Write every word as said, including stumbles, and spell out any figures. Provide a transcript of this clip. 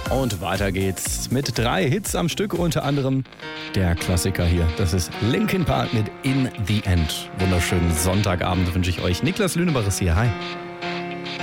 Und weiter geht's mit drei Hits am Stück, unter anderem der Klassiker hier. Das ist Linkin Park mit In the End. Wunderschönen Sonntagabend wünsche ich euch. Niklas Lünebach ist hier. Hi.